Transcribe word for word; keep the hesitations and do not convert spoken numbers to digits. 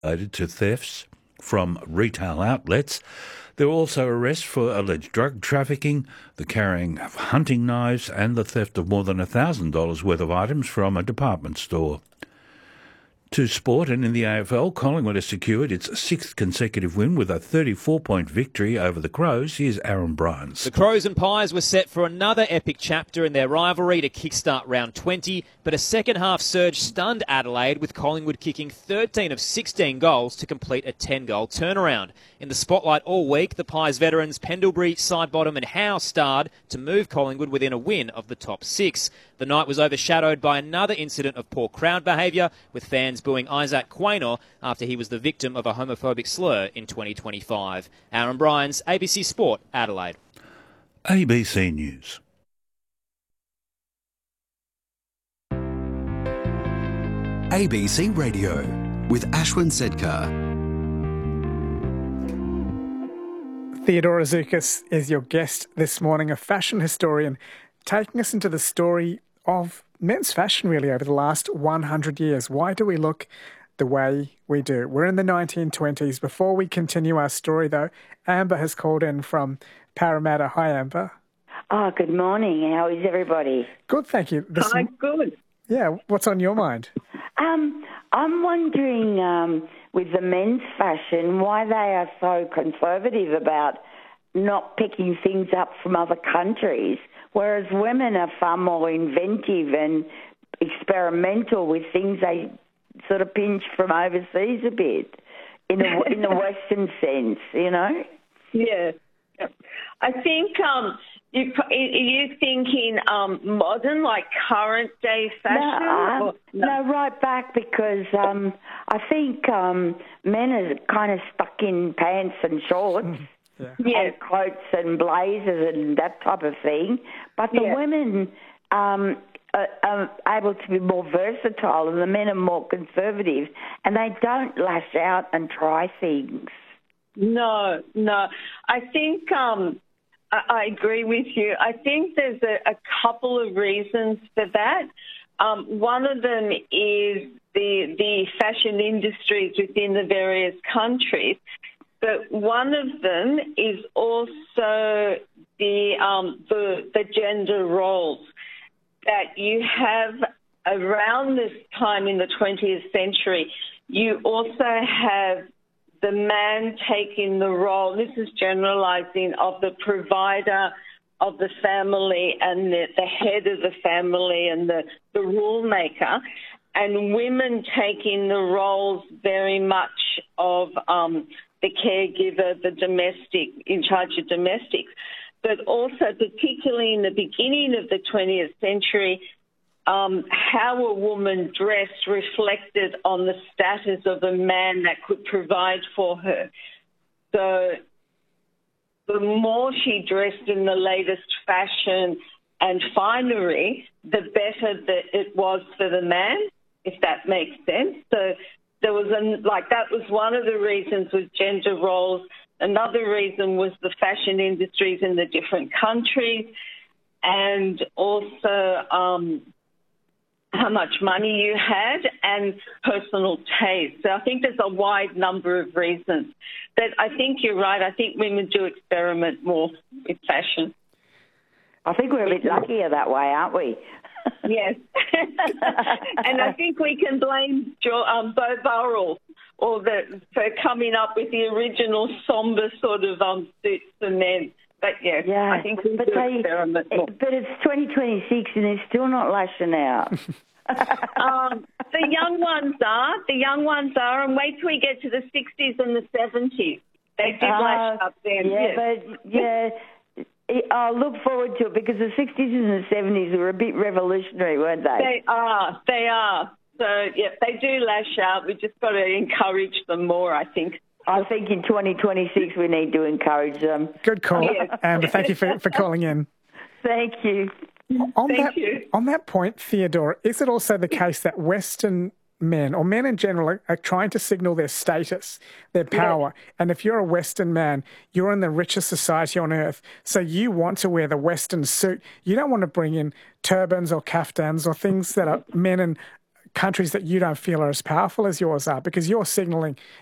related to thefts from retail outlets. There were also arrests for alleged drug trafficking, the carrying of hunting knives and the theft of more than one thousand dollars worth of items from a department store. To sport, and in the A F L, Collingwood has secured its sixth consecutive win with a thirty-four point victory over the Crows. Here's Aaron Bryans. The Crows and Pies were set for another epic chapter in their rivalry to kickstart round twenty, but a second-half surge stunned Adelaide, with Collingwood kicking thirteen of sixteen goals to complete a ten-goal turnaround. In the spotlight all week, the Pies veterans Pendlebury, Sidebottom and Howe starred to move Collingwood within a win of the top six. The night was overshadowed by another incident of poor crowd behaviour, with fans booing Isaac Quaynor after he was the victim of a homophobic slur in twenty twenty-five. Aaron Bryans, A B C Sport, Adelaide. A B C News. A B C Radio with Ashwin Sedkar. Theodora Zoukis is your guest this morning, a fashion historian, taking us into the story of men's fashion really over the last one hundred years. Why do we look the way we do? We're in the nineteen twenties. Before we continue our story, though, Amber has called in from Parramatta. Hi, Amber. Oh, good morning. How is everybody? Good, thank you. This Hi, good. Yeah, what's on your mind? Um, I'm wondering, um, with the men's fashion, why they are so conservative about not picking things up from other countries, whereas women are far more inventive and experimental with things they sort of pinch from overseas a bit, in a, in the Western sense, you know? Yeah. I think um, you, are you thinking um, modern, like current day fashion? No, or, no. no right back, because um, I think um, men are kind of stuck in pants and shorts. Yeah. Yeah. And coats and blazers and that type of thing. But the Yeah. women um, are, are able to be more versatile, and the men are more conservative, and they don't lash out and try things. No, no. I think um, I, I agree with you. I think there's a, a couple of reasons for that. Um, one of them is the the fashion industries within the various countries. But one of them is also the, um, the the gender roles that you have around this time in the twentieth century. You also have the man taking the role, this is generalising, of the provider of the family and the, the head of the family and the, the rule maker, and women taking the roles very much of um, the caregiver, the domestic, in charge of domestics. But also, particularly in the beginning of the twentieth century, um, how a woman dressed reflected on the status of a man that could provide for her. So the more she dressed in the latest fashion and finery, the better that it was for the man, if that makes sense. So there was a, like that was one of the reasons with gender roles. Another reason was the fashion industries in the different countries, and also um, how much money you had and personal taste. So I think there's a wide number of reasons. But I think you're right. I think women do experiment more with fashion. I think we're a bit luckier that way, aren't we? Yes. And I think we can blame jo- um, Bo Burrell or the, for coming up with the original sombre sort of um, suits for men. But, yeah, yeah. I think we but do they, experiment more. But it's twenty twenty-six and they're still not lashing out. um, the young ones are. The young ones are. And wait till we get to the sixties and the seventies. They did uh, lash up then. Yeah, yes. but, yeah... I look forward to it because the sixties and the seventies were a bit revolutionary, weren't they? They are. They are. So, yeah, they do lash out. We just got to encourage them more, I think. I think in twenty twenty-six we need to encourage them. Good call, Yes. Amber. Thank you for, for calling in. Thank you. On Thank that, you. On that point, Theodora, is it also the case that Western men, or men in general, are, are trying to signal their status, their power? Yes. And if you're a Western man, you're in the richest society on earth, so you want to wear the Western suit. You don't want to bring in turbans or kaftans or things that are men in countries that you don't feel are as powerful as yours are, because you're signalling